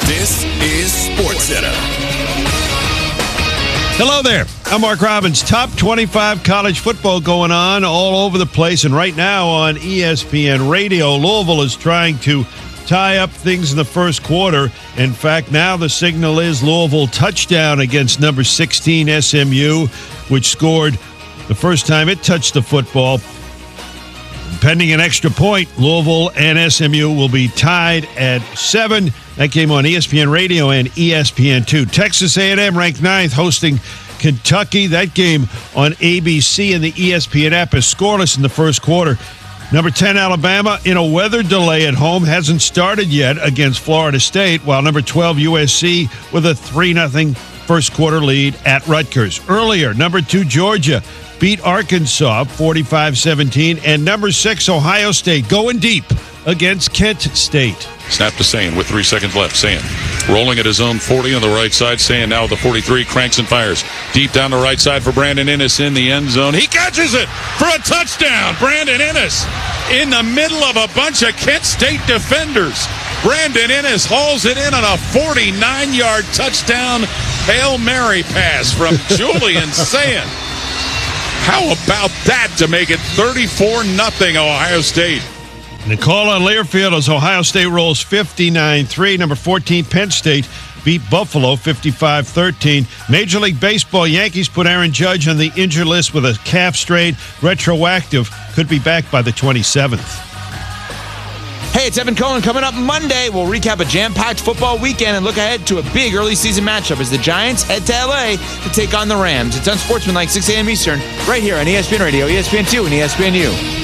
This is SportsCenter. Hello there. I'm Mark Robbins. Top 25 college football going on all over the place. And right now on ESPN Radio, Louisville is trying to tie up things in the first quarter. In fact, now the signal is Louisville touchdown against number 16 SMU, which scored the first time it touched the football. Pending an extra point, Louisville and SMU will be tied at 7. That game on ESPN Radio and ESPN2. Texas A&M ranked 9th, hosting Kentucky. That game on ABC and the ESPN app is scoreless in the first quarter. Number 10, Alabama, in a weather delay at home, hasn't started yet against Florida State, while number 12, USC, with a 3-0 first quarter lead at Rutgers. Earlier, number 2, Georgia beat Arkansas 45-17, and number 6, Ohio State, going deep against Kent State. Snap to Sand with 3 seconds left. Sand rolling at his own 40 on the right side. Sand now at the 43, cranks and fires. Deep down the right side for Brandon Inniss in the end zone. He catches it for a touchdown. Brandon Inniss in the middle of a bunch of Kent State defenders. Brandon Inniss hauls it in on a 49-yard touchdown Hail Mary pass from Julian Sand. How about that to make it 34-0 Ohio State? And the call on Learfield as Ohio State rolls 59-3. Number 14, Penn State beat Buffalo 55-13. Major League Baseball, Yankees put Aaron Judge on the injured list with a calf strain. Retroactive, could be back by the 27th. Hey, it's Evan Cohen. Coming up Monday, we'll recap a jam-packed football weekend and look ahead to a big early season matchup as the Giants head to LA to take on the Rams. It's Unsportsmanlike, 6 a.m. Eastern, right here on ESPN Radio, ESPN2, and ESPNU.